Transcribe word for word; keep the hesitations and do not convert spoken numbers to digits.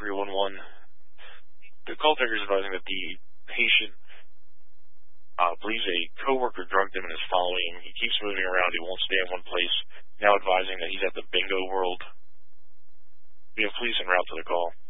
three one one. The call taker is advising that the patient uh, believes a coworker drugged him and is following him. He keeps moving around. He won't stay in one place. Now advising that he's at the bingo world. We have police en route to the call.